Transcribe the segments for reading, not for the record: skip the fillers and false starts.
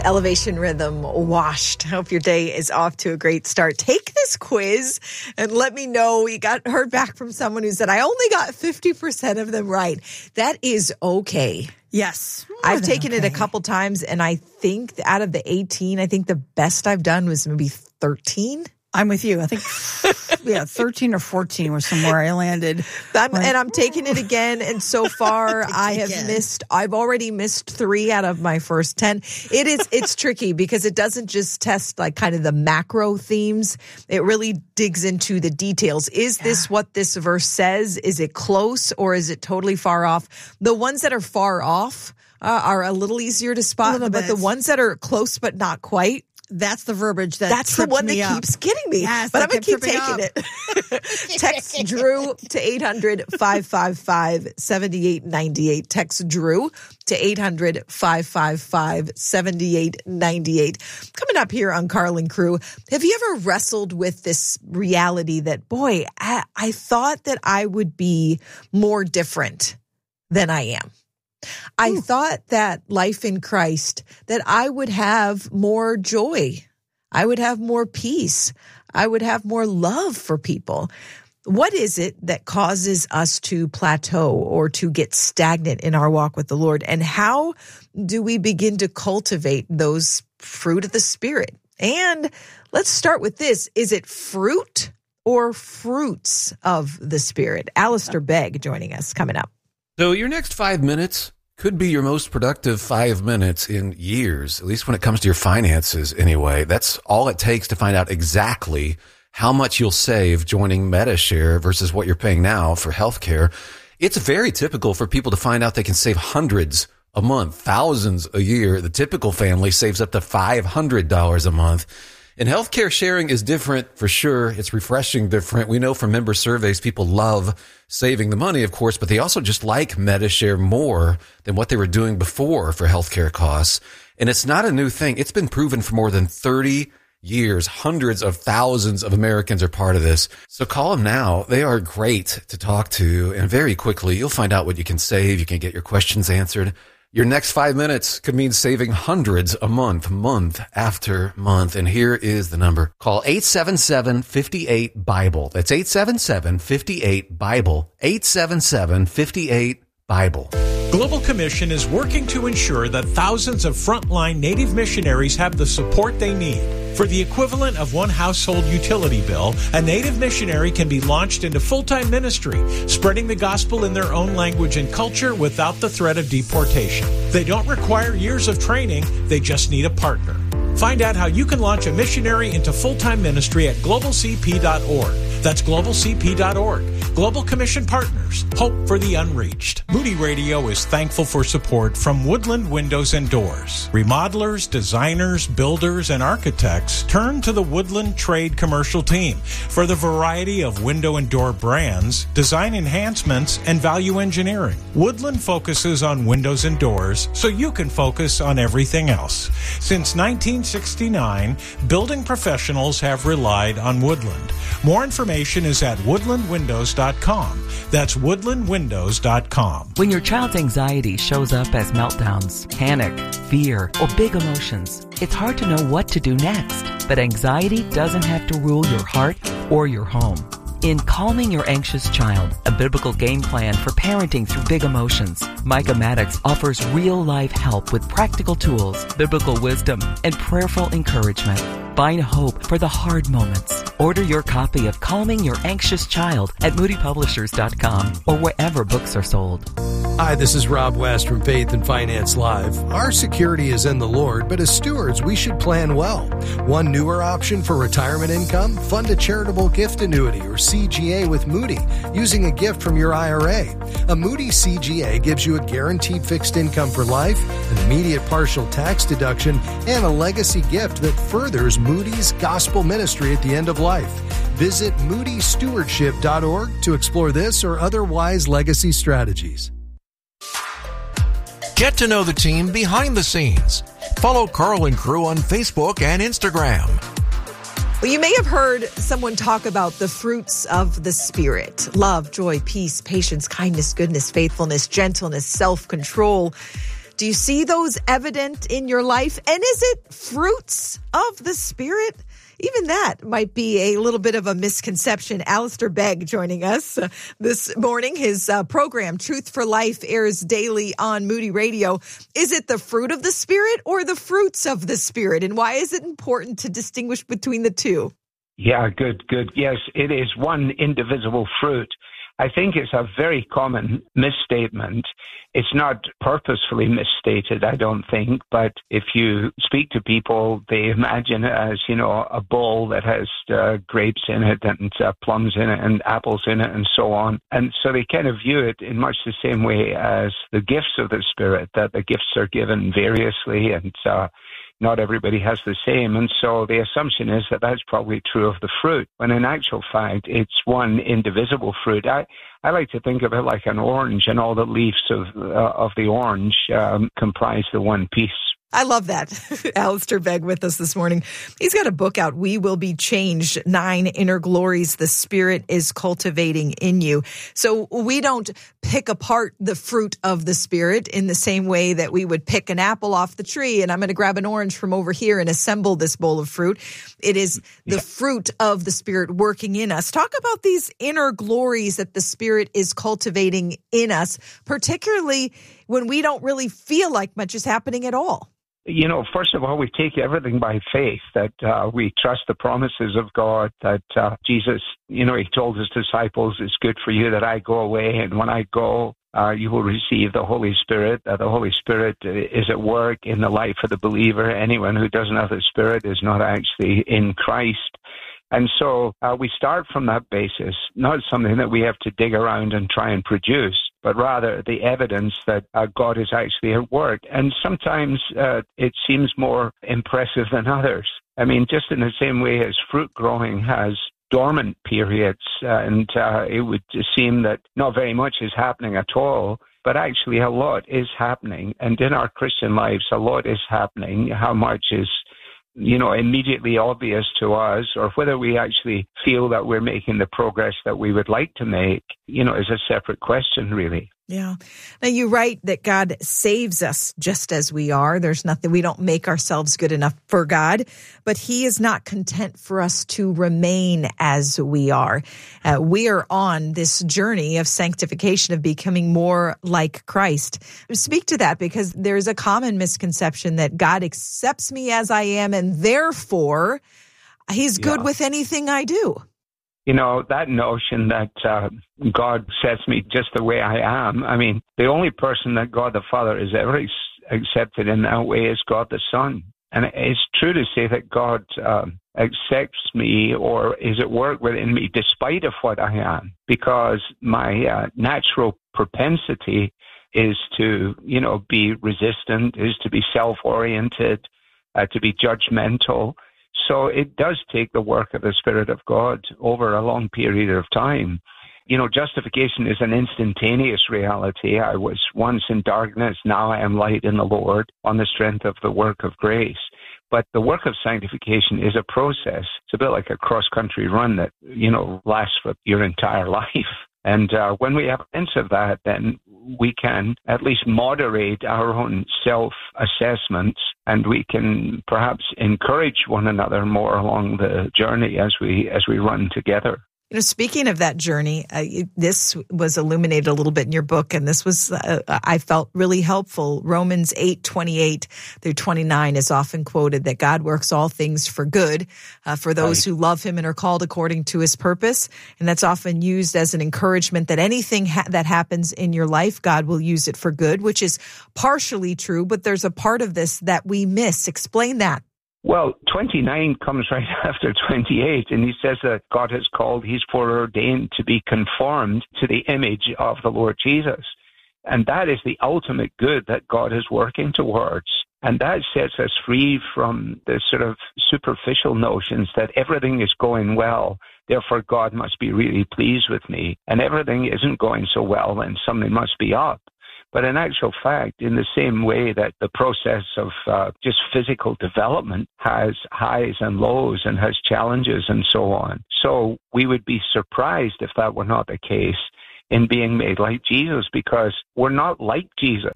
Elevation Rhythm Washed. Hope your day is off to a great start. Take this quiz and let me know. We heard back from someone who said, I only got 50% of them right. That is okay. Yes. I've taken it a couple times, and I think out of the 18, I think the best I've done was maybe 13. I'm with you. I think, 13 or 14 was somewhere I landed. I'm taking it again. And so far, I've already missed 3 out of my first 10. It's tricky because it doesn't just test like kind of the macro themes. It really digs into the details. Is this what this verse says? Is it close or is it totally far off? The ones that are far off are a little easier to spot, but the ones that are close but not quite, that's the verbiage that's the one that keeps getting me. Yes, but I'm going to keep taking it. Text Drew to 800-555-7898. Text Drew to 800-555-7898. Coming up here on Carl and Crew, have you ever wrestled with this reality that, boy, I thought that I would be more different than I am? I thought that life in Christ, that I would have more joy. I would have more peace. I would have more love for people. What is it that causes us to plateau or to get stagnant in our walk with the Lord? And how do we begin to cultivate those fruit of the Spirit? And let's start with this. Is it fruit or fruits of the Spirit? Alistair Begg joining us coming up. So your next 5 minutes could be your most productive 5 minutes in years, at least when it comes to your finances anyway. That's all it takes to find out exactly how much you'll save joining MediShare versus what you're paying now for healthcare. It's very typical for people to find out they can save hundreds a month, thousands a year. The typical family saves up to $500 a month. And healthcare sharing is different for sure. It's refreshing different. We know from member surveys, people love saving the money, of course, but they also just like MediShare more than what they were doing before for healthcare costs. And it's not a new thing. It's been proven for more than 30 years. Hundreds of thousands of Americans are part of this. So call them now. They are great to talk to. And very quickly, you'll find out what you can save. You can get your questions answered. Your next 5 minutes could mean saving hundreds a month, month after month. And here is the number. Call 877-58-BIBLE. That's 877-58-BIBLE. 877-58-BIBLE. Global Commission is working to ensure that thousands of frontline Native missionaries have the support they need. For the equivalent of one household utility bill, a Native missionary can be launched into full-time ministry, spreading the gospel in their own language and culture without the threat of deportation. They don't require years of training, they just need a partner. Find out how you can launch a missionary into full-time ministry at globalcp.org. That's globalcp.org. Global Commission Partners. Hope for the unreached. Moody Radio is thankful for support from Woodland Windows and Doors. Remodelers, designers, builders, and architects turn to the Woodland Trade Commercial Team for the variety of window and door brands, design enhancements, and value engineering. Woodland focuses on windows and doors so you can focus on everything else. Since 1969, building professionals have relied on Woodland. More information is at woodlandwindows.com. That's woodlandwindows.com. When your child's anxiety shows up as meltdowns, panic, fear, or big emotions, it's hard to know what to do next. But anxiety doesn't have to rule your heart or your home. In Calming Your Anxious Child, a biblical game plan for parenting through big emotions, Micah Maddox offers real-life help with practical tools, biblical wisdom, and prayerful encouragement. Find hope for the hard moments. Order your copy of Calming Your Anxious Child at moodypublishers.com or wherever books are sold. Hi, this is Rob West from Faith and Finance Live. Our security is in the Lord, but as stewards, we should plan well. One newer option for retirement income? Fund a charitable gift annuity or CGA with Moody using a gift from your IRA. A Moody CGA gives you a guaranteed fixed income for life, an immediate partial tax deduction, and a legacy gift that furthers Moody's gospel ministry at the end of life. Visit moodystewardship.org to explore this or other wise legacy strategies. Get to know the team behind the scenes. Follow Carl and Crew on Facebook and Instagram. Well, you may have heard someone talk about the fruits of the Spirit: love, joy, peace, patience, kindness, goodness, faithfulness, gentleness, self-control. Do you see those evident in your life? And is it fruits of the Spirit? Even that might be a little bit of a misconception. Alistair Begg joining us this morning. His program, Truth for Life, airs daily on Moody Radio. Is it the fruit of the Spirit or the fruits of the Spirit? And why is it important to distinguish between the two? Yeah, good. Yes, it is one indivisible fruit. I think it's a very common misstatement. It's not purposefully misstated, I don't think, but if you speak to people, they imagine it as, a bowl that has grapes in it and plums in it and apples in it and so on. And so they kind of view it in much the same way as the gifts of the Spirit, that the gifts are given variously and not everybody has the same. And so the assumption is that that's probably true of the fruit, when in actual fact, it's one indivisible fruit. I like to think of it like an orange, and all the leaves of the orange comprise the one piece. I love that. Alistair Begg with us this morning. He's got a book out, We Will Be Changed, 9 Inner Glories the Spirit is Cultivating in You. So we don't pick apart the fruit of the Spirit in the same way that we would pick an apple off the tree, and I'm going to grab an orange from over here and assemble this bowl of fruit. It is the fruit of the Spirit working in us. Talk about these inner glories that the Spirit is cultivating in us, particularly when we don't really feel like much is happening at all. First of all, we take everything by faith, that we trust the promises of God, that Jesus, he told his disciples, it's good for you that I go away, and when I go, you will receive the Holy Spirit. The Holy Spirit is at work in the life of the believer. Anyone who doesn't have the Spirit is not actually in Christ. And so we start from that basis, not something that we have to dig around and try and produce, but rather the evidence that God is actually at work. And sometimes it seems more impressive than others. I mean, just in the same way as fruit growing has dormant periods, and it would seem that not very much is happening at all, but actually a lot is happening. And in our Christian lives, a lot is happening. How much is immediately obvious to us, or whether we actually feel that we're making the progress that we would like to make, is a separate question, really. Yeah. Now, you write that God saves us just as we are. There's nothing, we don't make ourselves good enough for God, but he is not content for us to remain as we are. We are on this journey of sanctification, of becoming more like Christ. Speak to that, because there's a common misconception that God accepts me as I am, and therefore he's good with anything I do. That notion that God sets me just the way I am. I mean, the only person that God the Father has ever accepted in that way is God the Son. And it's true to say that God accepts me or is at work within me despite of what I am, because my natural propensity is to, be resistant, is to be self-oriented, to be judgmental. So it does take the work of the Spirit of God over a long period of time. Justification is an instantaneous reality. I was once in darkness, now I am light in the Lord, on the strength of the work of grace. But the work of sanctification is a process. It's a bit like a cross-country run that, lasts for your entire life. And when we have a sense of that, then we can at least moderate our own self-assessments, and we can perhaps encourage one another more along the journey as we run together. Speaking of that journey, this was illuminated a little bit in your book, and this was, I felt, really helpful. Romans 8:28 through 29 is often quoted, that God works all things for good for those who love him and are called according to his purpose. And that's often used as an encouragement that anything that happens in your life, God will use it for good, which is partially true, but there's a part of this that we miss. Explain that. Well, 29 comes right after 28, and he says that God has called, he's foreordained to be conformed to the image of the Lord Jesus. And that is the ultimate good that God is working towards. And that sets us free from the sort of superficial notions that everything is going well, therefore God must be really pleased with me. And everything isn't going so well, and something must be up. But in actual fact, in the same way that the process of just physical development has highs and lows and has challenges and so on. So we would be surprised if that were not the case, in being made like Jesus, because we're not like Jesus.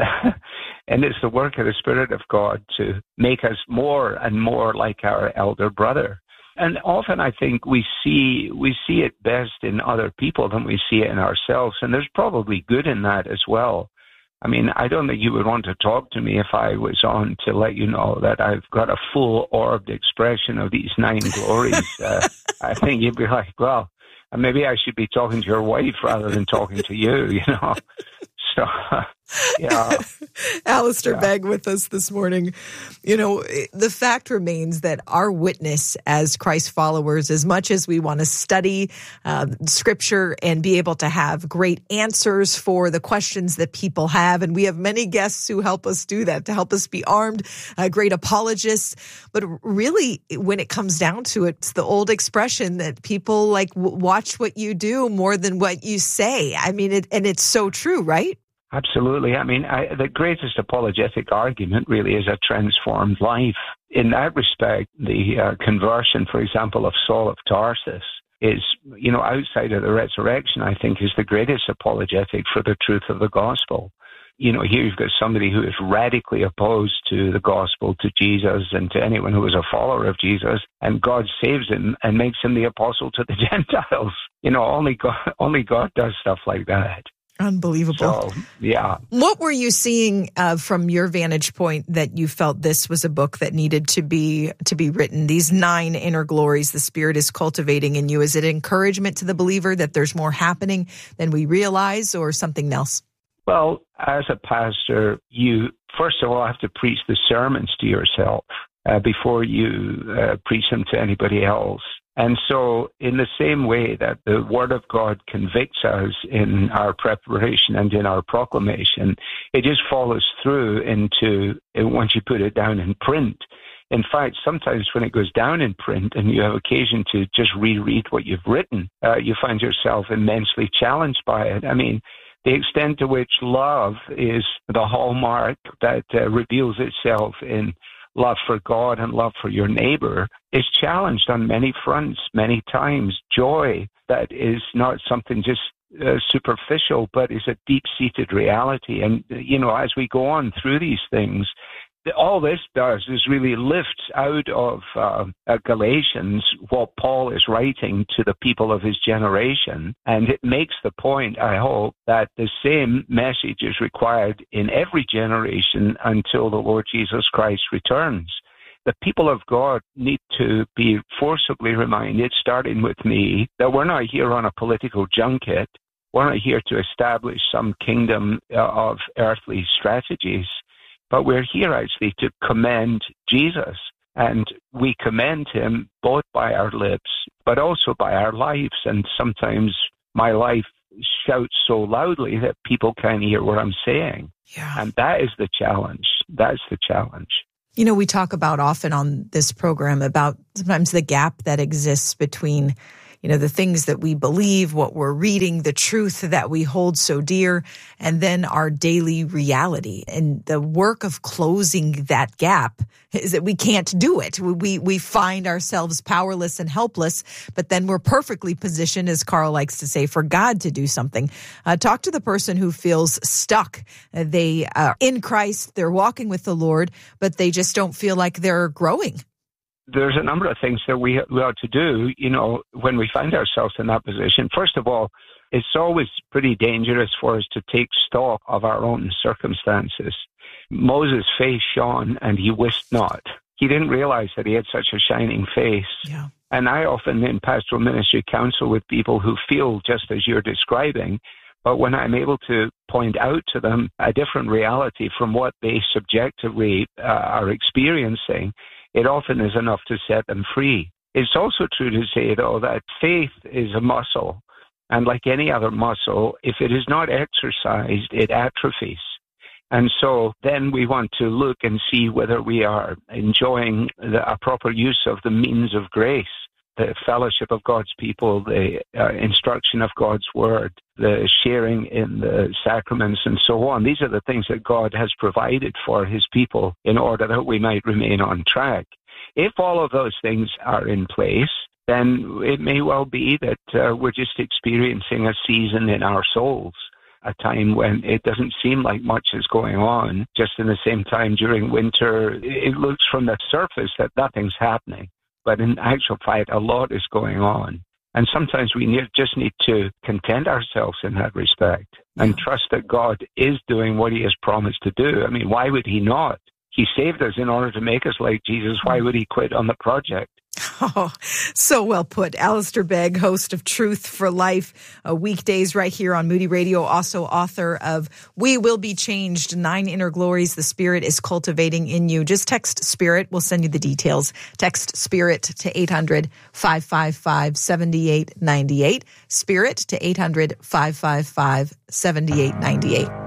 And it's the work of the Spirit of God to make us more and more like our elder brother. And often I think we see it best in other people than we see it in ourselves. And there's probably good in that as well. I mean, I don't think you would want to talk to me if I was on to let you know that I've got a full-orbed expression of these 9 glories. I think you'd be like, well, maybe I should be talking to your wife rather than talking to you, So, yeah. Alistair Begg with us this morning. The fact remains that our witness as Christ followers, as much as we want to study Scripture and be able to have great answers for the questions that people have, and we have many guests who help us do that, to help us be armed, great apologists. But really, when it comes down to it, it's the old expression that people watch what you do more than what you say. I mean, and it's so true, right? Absolutely. I mean, the greatest apologetic argument really is a transformed life. In that respect, the conversion, for example, of Saul of Tarsus is, outside of the resurrection, I think is the greatest apologetic for the truth of the gospel. Here you've got somebody who is radically opposed to the gospel, to Jesus, and to anyone who is a follower of Jesus, and God saves him and makes him the apostle to the Gentiles. Only God does stuff like that. Unbelievable. So, yeah. What were you seeing from your vantage point that you felt this was a book that needed to be written? These 9 inner glories the Spirit is cultivating in you. Is it encouragement to the believer that there's more happening than we realize, or something else? Well, as a pastor, you first of all have to preach the sermons to yourself before you preach them to anybody else. And so in the same way that the Word of God convicts us in our preparation and in our proclamation, it just follows through into once you put it down in print. In fact, sometimes when it goes down in print and you have occasion to just reread what you've written, you find yourself immensely challenged by it. I mean, the extent to which love is the hallmark that reveals itself in love for God and love for your neighbor is challenged on many fronts, many times. Joy that is not something just superficial, but is a deep-seated reality. And, as we go on through these things, all this does is really lift out of Galatians what Paul is writing to the people of his generation. And it makes the point, I hope, that the same message is required in every generation until the Lord Jesus Christ returns. The people of God need to be forcibly reminded, starting with me, that we're not here on a political junket. We're not here to establish some kingdom of earthly strategies. But we're here actually to commend Jesus, and we commend him both by our lips, but also by our lives. And sometimes my life shouts so loudly that people can't hear what I'm saying. Yeah. And that is the challenge. That's the challenge. We talk about often on this program about sometimes the gap that exists between the things that we believe, what we're reading, the truth that we hold so dear, and then our daily reality. And the work of closing that gap is that we can't do it. We find ourselves powerless and helpless, but then we're perfectly positioned, as Carl likes to say, for God to do something. Talk to the person who feels stuck. They are in Christ, they're walking with the Lord, but they just don't feel like they're growing. There's a number of things that we ought to do, when we find ourselves in that position. First of all, it's always pretty dangerous for us to take stock of our own circumstances. Moses' face shone and he wist not. He didn't realize that he had such a shining face. Yeah. And I often in pastoral ministry counsel with people who feel just as you're describing, but when I'm able to point out to them a different reality from what they subjectively are experiencing, it often is enough to set them free. It's also true to say, though, that faith is a muscle. And like any other muscle, if it is not exercised, it atrophies. And so then we want to look and see whether we are enjoying a proper use of the means of grace, the fellowship of God's people, the instruction of God's word, the sharing in the sacraments, and so on. These are the things that God has provided for his people in order that we might remain on track. If all of those things are in place, then it may well be that we're just experiencing a season in our souls, a time when it doesn't seem like much is going on. Just in the same time during winter, it looks from the surface that nothing's happening. But in actual fact, a lot is going on. And sometimes we just need to content ourselves in that respect and trust that God is doing what he has promised to do. I mean, why would he not? He saved us in order to make us like Jesus. Why would he quit on the project? Oh, so well put. Alistair Begg, host of Truth for Life, weekdays right here on Moody Radio, also author of We Will Be Changed, 9 Inner Glories the Spirit is Cultivating in You. Just text SPIRIT. We'll send you the details. Text SPIRIT to 800-555-7898. SPIRIT to 800-555-7898.